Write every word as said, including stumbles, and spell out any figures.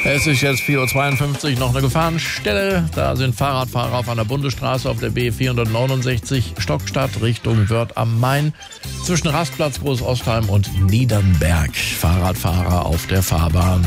Es ist jetzt vier Uhr zweiundfünfzig, noch eine Gefahrenstelle. Da sind Fahrradfahrer auf einer Bundesstraße auf der B vierhundertneunundsechzig Stockstadt Richtung Wörth am Main zwischen Rastplatz Großostheim und Niedernberg. Fahrradfahrer auf der Fahrbahn